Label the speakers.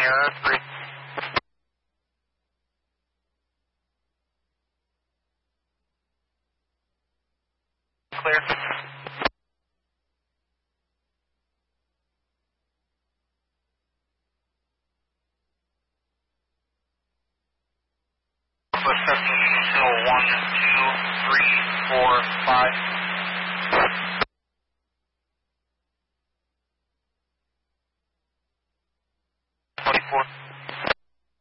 Speaker 1: Sierra 3. Clear. Request destination 1, 2, 3, 4, 5.